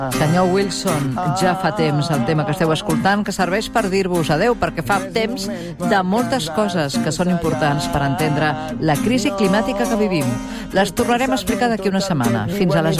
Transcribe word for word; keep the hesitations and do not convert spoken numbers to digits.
Senyor Wilson, ja fa temps el tema que esteu escoltant, que serveix per dir-vos adeu, perquè fa temps de moltes coses que són importants per entendre la crisi climàtica que vivim. Les tornarem a explicar d'aquí una setmana. Fins aleshores.